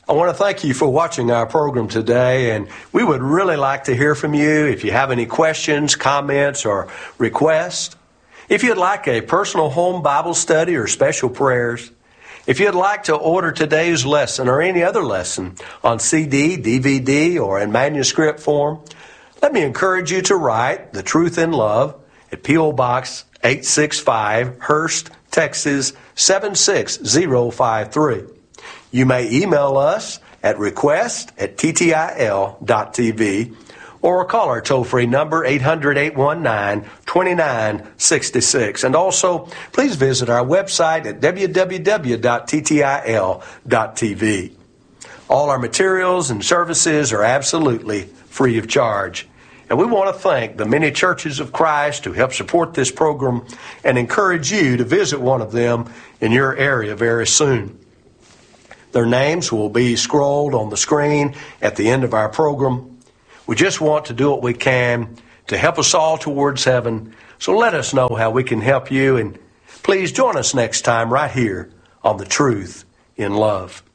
I want to thank you for watching our program today, and we would really like to hear from you if you have any questions, comments, or requests. If you'd like a personal home Bible study or special prayers, if you'd like to order today's lesson or any other lesson on CD, DVD, or in manuscript form, let me encourage you to write The Truth in Love at P.O. Box 865, Hurst, Texas 76053. You may email us at request@ttil.tv or call our toll-free number 800-819-2966. And also, please visit our website at www.ttil.tv. All our materials and services are absolutely free of charge. And we want to thank the many churches of Christ who help support this program and encourage you to visit one of them in your area very soon. Their names will be scrolled on the screen at the end of our program. We just want to do what we can to help us all towards heaven. So let us know how we can help you. And please join us next time right here on The Truth in Love.